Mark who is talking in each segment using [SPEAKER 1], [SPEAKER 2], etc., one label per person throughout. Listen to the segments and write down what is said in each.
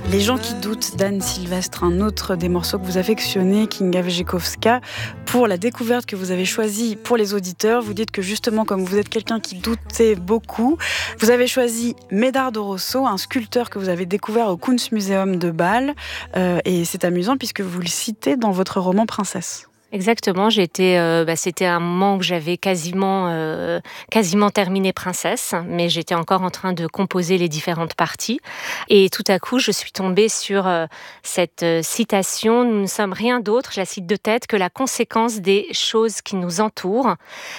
[SPEAKER 1] Les gens qui doutent d'Anne Sylvestre, un autre des morceaux que vous affectionnez, Kinga Wierzchowska. Pour la découverte que vous avez choisie pour les auditeurs, vous dites que justement, comme vous êtes quelqu'un qui doutait beaucoup, vous avez choisi Medardo Rosso, un sculpteur que vous avez découvert au Kunstmuseum de Bâle. Et c'est amusant puisque vous le citez dans votre roman Princesse.
[SPEAKER 2] Exactement, c'était un moment où j'avais quasiment terminé Princesse, mais j'étais encore en train de composer les différentes parties. Et tout à coup, je suis tombée sur cette citation « Nous ne sommes rien d'autre, je la cite de tête, que la conséquence des choses qui nous entourent ».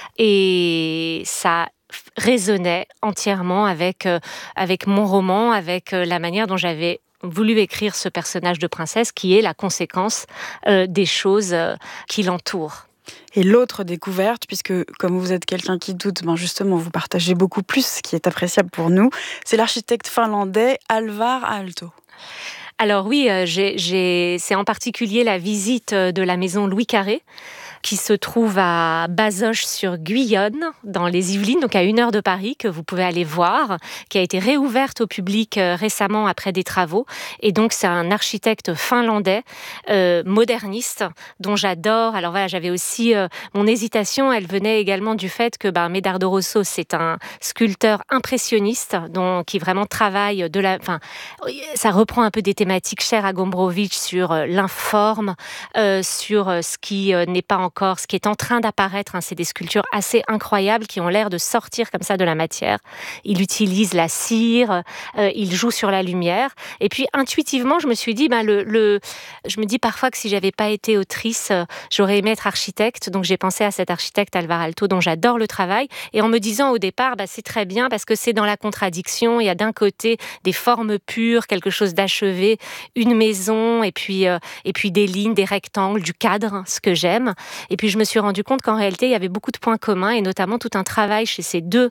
[SPEAKER 2] Et ça résonnait entièrement avec mon roman, avec la manière dont j'avais voulu écrire ce personnage de princesse qui est la conséquence des choses qui l'entourent.
[SPEAKER 1] Et l'autre découverte, puisque comme vous êtes quelqu'un qui doute, justement vous partagez beaucoup plus, ce qui est appréciable pour nous, c'est l'architecte finlandais Alvar Aalto.
[SPEAKER 2] Alors oui, c'est en particulier la visite de la maison Louis Carré, qui se trouve à Bazoches-sur-Guyonne, dans les Yvelines, donc à 1 heure de Paris, que vous pouvez aller voir, qui a été réouverte au public récemment après des travaux. Et donc, c'est un architecte finlandais, moderniste, dont j'adore. Alors voilà, j'avais aussi mon hésitation, elle venait également du fait que Medardo Rosso, c'est un sculpteur impressionniste, qui vraiment travaille ça reprend un peu des thématiques chères à Gombrowicz sur l'informe, sur ce qui n'est pas encore, ce qui est en train d'apparaître. C'est des sculptures assez incroyables qui ont l'air de sortir comme ça de la matière. Il utilise la cire, il joue sur la lumière. Et puis intuitivement, je me suis dit, je me dis parfois que si j'avais pas été autrice, j'aurais aimé être architecte. Donc j'ai pensé à cet architecte Alvar Aalto dont j'adore le travail. Et en me disant au départ, c'est très bien parce que c'est dans la contradiction. Il y a d'un côté des formes pures, quelque chose d'achevé, une maison, et puis des lignes, des rectangles, du cadre, ce que j'aime. Et puis je me suis rendu compte qu'en réalité il y avait beaucoup de points communs et notamment tout un travail chez ces deux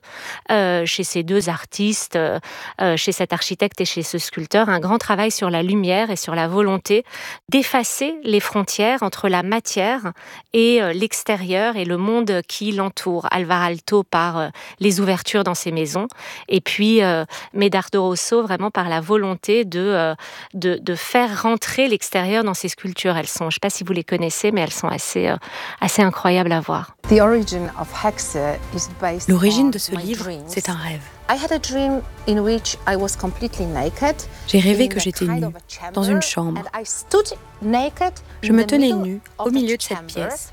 [SPEAKER 2] artistes, chez cet architecte et chez ce sculpteur, un grand travail sur la lumière et sur la volonté d'effacer les frontières entre la matière et l'extérieur et le monde qui l'entoure. Alvar Aalto par les ouvertures dans ses maisons et puis Medardo Rosso vraiment par la volonté de faire rentrer l'extérieur dans ses sculptures. Elles sont, je ne sais pas si vous les connaissez, mais elles sont assez incroyables à voir.
[SPEAKER 3] L'origine de ce livre, c'est un rêve. J'ai rêvé que j'étais nue, dans une chambre. Je me tenais nue au milieu de cette pièce.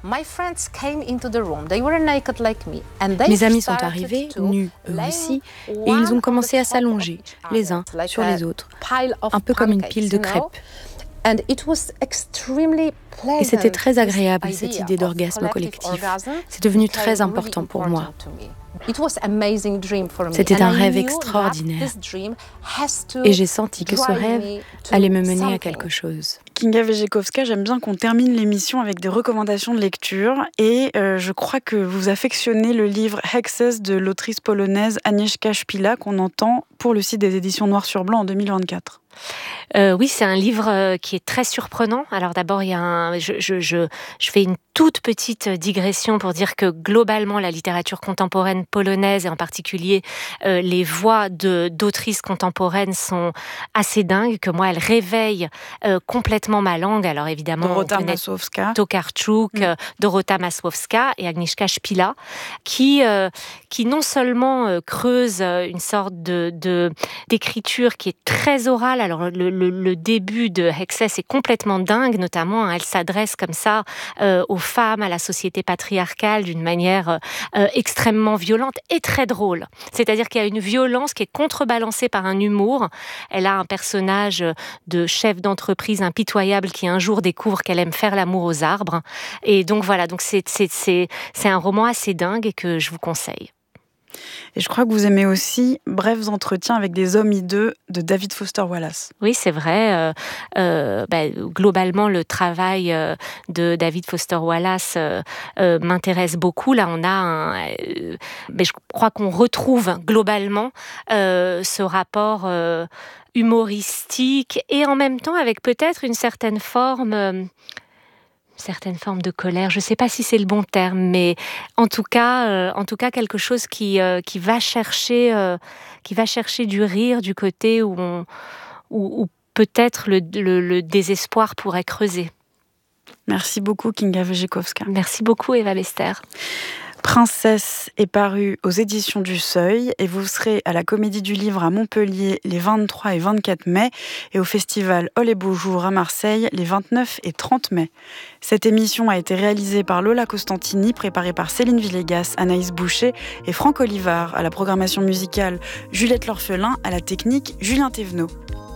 [SPEAKER 3] Mes amis sont arrivés, nus eux aussi, et ils ont commencé à s'allonger, les uns sur les autres, un peu comme une pile de crêpes. Et c'était très agréable, cette idée d'orgasme collectif. C'est devenu très important pour moi. C'était un rêve extraordinaire. Et j'ai senti que ce rêve allait me mener à quelque chose.
[SPEAKER 1] Kinga Wierzchowska, j'aime bien qu'on termine l'émission avec des recommandations de lecture. Et je crois que vous affectionnez le livre Hexes de l'autrice polonaise Agnieszka Szpila, qu'on entend pour le site des éditions Noir sur Blanc en 2024.
[SPEAKER 2] Oui, c'est un livre qui est très surprenant. Alors d'abord, je fais une toute petite digression pour dire que globalement, la littérature contemporaine polonaise, et en particulier les voix d'autrices contemporaines sont assez dingues, que moi, elles réveillent complètement ma langue. Alors évidemment,
[SPEAKER 1] Dorota
[SPEAKER 2] on connaît
[SPEAKER 1] Masłowska.
[SPEAKER 2] Tokarczuk, Dorota Masłowska et Agnieszka Szpila, qui non seulement creuse une sorte d'écriture qui est très orale. Alors le début de Hexes est complètement dingue, notamment elle s'adresse comme ça aux femmes, à la société patriarcale d'une manière extrêmement violente et très drôle. C'est-à-dire qu'il y a une violence qui est contrebalancée par un humour. Elle a un personnage de chef d'entreprise impitoyable qui un jour découvre qu'elle aime faire l'amour aux arbres. Et donc voilà, donc c'est un roman assez dingue et que je vous conseille.
[SPEAKER 1] Et je crois que vous aimez aussi Brefs entretiens avec des hommes hideux de David Foster Wallace.
[SPEAKER 2] Oui, c'est vrai. Globalement, le travail de David Foster Wallace m'intéresse beaucoup. Là, je crois qu'on retrouve globalement ce rapport humoristique et en même temps avec peut-être une certaine forme de colère. Je ne sais pas si c'est le bon terme, mais en tout cas quelque chose qui va chercher du rire du côté où peut-être le désespoir pourrait creuser.
[SPEAKER 1] Merci beaucoup, Kinga Wojciechowska.
[SPEAKER 2] Merci beaucoup, Eva Bester.
[SPEAKER 1] Princesse est paru aux éditions du Seuil et vous serez à la Comédie du Livre à Montpellier les 23 et 24 mai et au festival All et Beaux Jours à Marseille les 29 et 30 mai. Cette émission a été réalisée par Lola Costantini, préparée par Céline Villegas, Anaïs Boucher et Franck Olivard, à la programmation musicale Juliette L'Orphelin, à la technique Julien Thévenot.